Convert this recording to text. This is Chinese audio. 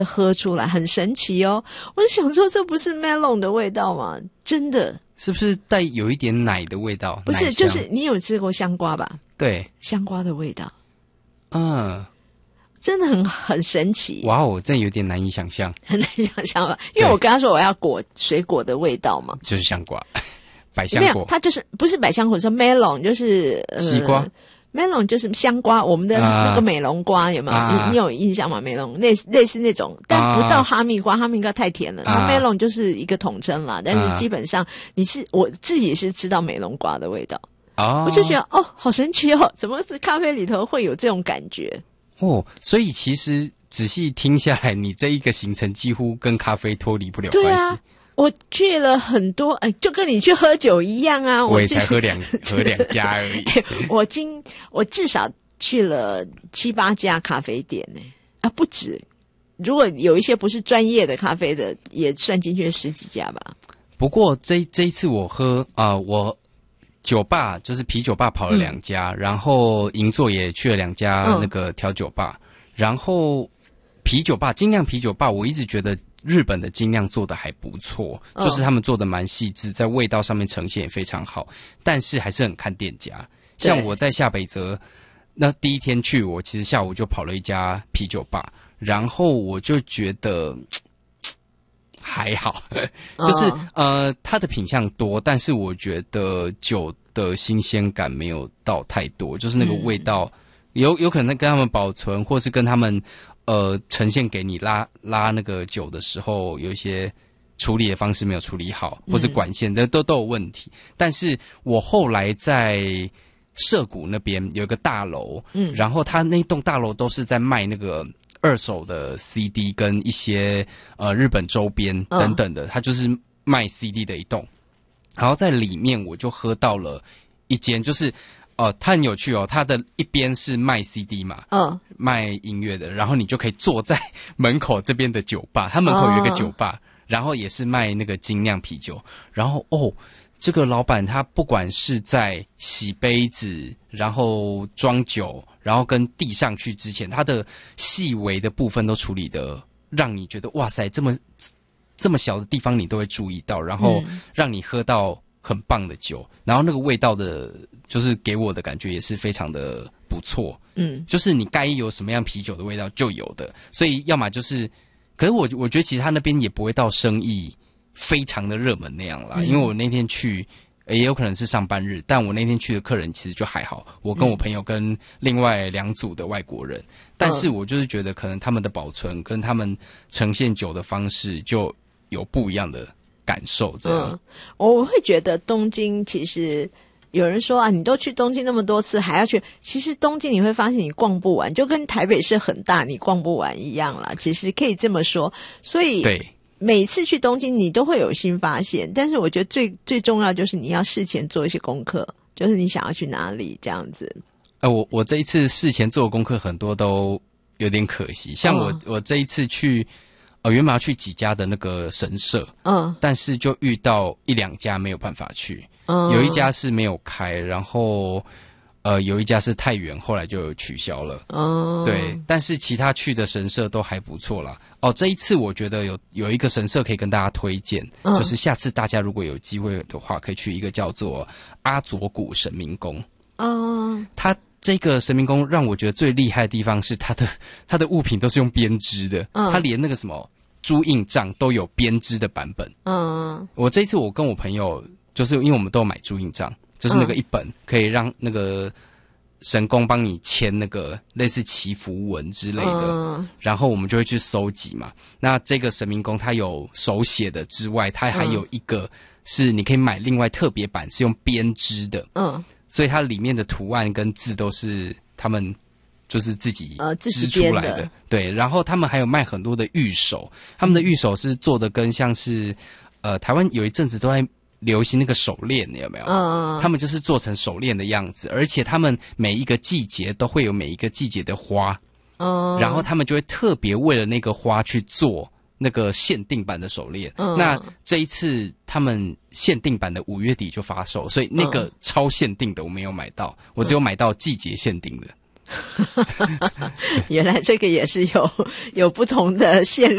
喝出来，很神奇哦。我就想说，这不是 melon 的味道吗？真的。 是不是带有一点奶的味道？ 不是，就是你有吃过香瓜吧？ 对， 香瓜的味道。 嗯， 真的很神奇。 哇哦，这有点难以想象， 很难想象吧？因为我跟他说我要水果的味道嘛， 就是香瓜，百香果。 没有，它就是不是百香果，是 melon， 就是西瓜。 melon 就是香瓜，我们的那个美龙瓜有没有？你有印象吗？美龙类似那种，但不到哈密瓜，哈密瓜太甜了。那 melon 就是一个统称啦，但是基本上我自己是知道美龙瓜的味道。我就觉得好神奇哦，怎么是咖啡里头会有这种感觉？ 所以其实仔细听下来，你这一个行程几乎跟咖啡脱离不了关系。 对啊，我去了很多，就跟你去喝酒一样啊。 我也才喝两家而已。 我至少去了7、8家咖啡店呢，不止。如果有一些不是专业的咖啡的，也算进去10几家吧。 不过这一次我喝我酒吧就是啤酒吧跑了2家，然后银座也去了2家那个调酒吧，然后啤酒吧精酿啤酒吧，我一直觉得日本的精酿做的还不错，就是他们做的蛮细致，在味道上面呈现也非常好，但是还是很看店家。像我在下北泽那第一天去，我其实下午就跑了一家啤酒吧，然后我就觉得还好，就是它的品项多，但是我觉得酒的新鲜感没有到太多，就是那个味道有可能跟他们保存，或是跟他们呈现给你拉那个酒的时候，有一些处理的方式没有处理好，或是管线的都有问题。但是我后来在涩谷那边有一个大楼，然后他那栋大楼都是在卖那个2手的 CD 跟一些日本周边等等的，他就是卖 CD 的一栋。然后在里面我就喝到了一间，就是它很有趣哦，它的一边是卖 CD 嘛，卖音乐的，然后你就可以坐在门口这边的酒吧，它门口有一个酒吧，然后也是卖那个精酿啤酒，然后这个老板他不管是在洗杯子，然后装酒，然后跟递上去之前，他的细微的部分都处理的让你觉得哇塞，这么小的地方你都会注意到，然后让你喝到很棒的酒，然后那个味道的就是给我的感觉也是非常的不错，就是你该有什么样啤酒的味道就有的，所以要么就是，可是我觉得其实他那边也不会到生意非常的热门那样啦，因为我那天去也有可能是上班日，但我那天去的客人其实就还好，我跟我朋友跟另外2组的外国人，但是我就是觉得可能他们的保存跟他们呈现酒的方式就有不一样的感受这样。 我会觉得东京其实有人说你都去东京那么多次还要去，其实东京你会发现你逛不完，就跟台北市很大你逛不完一样啦，其实可以这么说。所以对，每次去东京你都会有新发现，但是我觉得最重要就是你要事前做一些功课，就是你想要去哪里这样子。 我这一次事前做的功课很多都有点可惜，像我这一次去原本要去几家的那个神社，但是就遇到1、2家没有办法去，有一家是没有开，然后有一家是太远，后来就取消了。对，但是其他去的神社都还不错啦。这一次我觉得有一个神社可以跟大家推荐，就是下次大家如果有机会的话，可以去一个叫做阿佐谷神明宫。它这个神明宫让我觉得最厉害的地方是它的物品都是用编织的，它连那个什么朱印账都有编织的版本。我这一次我跟我朋友就是因为我们都有买朱印账，就是那个一本可以让那个神公帮你签那个类似祈福文之类的，然后我们就会去收集嘛。那这个神明宫它有手写的之外，它还有一个是你可以买另外特别版，是用编织的。所以它里面的图案跟字都是他们就是自己织出来的。对，然后他们还有卖很多的玉手，他们的玉手是做的跟像是台湾有一阵子都在流行那个手链，有没有？他们就是做成手链的样子，而且他们每一个季节都会有每一个季节的花，然后他们就会特别为了那个花去做那个限定版的手链。那这一次他们限定版的5月底就发售，所以那个超限定的我没有买到，我只有买到季节限定的。 原来这个也是有不同的限